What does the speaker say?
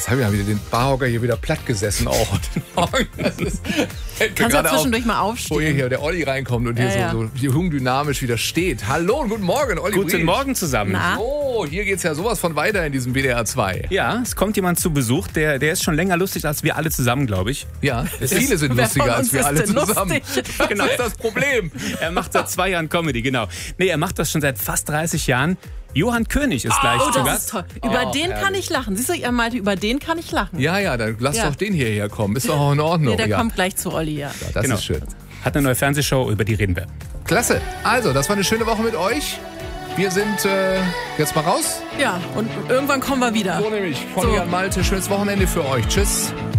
Jetzt habe ich ja wieder den Barhocker hier wieder platt gesessen auch. Kannst ja zwischendurch mal Wo aufstehen. hier der Olli reinkommt und hier so jung dynamisch wieder steht. Hallo und guten Morgen, Olli. Guten Morgen zusammen. Na? Oh, hier geht's ja sowas von weiter in diesem WDR 2. Ja, es kommt jemand zu Besuch, der ist schon länger lustig als wir alle zusammen, glaube ich. Ja, viele sind Wer lustiger von als uns wir ist alle denn zusammen. lustig? Genau, das ist das Problem. Er macht seit 2 Jahren Comedy, genau. Nee, er macht das schon seit fast 30 Jahren. Johann König ist gleich Oh, zu das Gast. ist toll. Über den kann ich lachen. Siehst du, ihr meinte, über den kann ich lachen. Ja, dann lass Ja. doch den hierher kommen. Ist doch auch in Ordnung. Nee, der ja. kommt gleich zu Olli, ja. Ja, das Genau. ist schön. Hat eine neue Fernsehshow, über die reden wir. Klasse. Also, das war eine schöne Woche mit euch. Wir sind jetzt mal raus. Ja, und irgendwann kommen wir wieder. So nämlich. Von So. Jan Malte. Schönes Wochenende für euch. Tschüss.